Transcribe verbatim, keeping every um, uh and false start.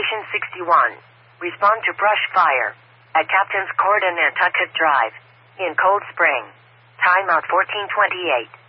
Station sixty-one. Respond to brush fire at Captain's Court and Nantucket Drive in Cold Spring. Timeout fourteen twenty-eight.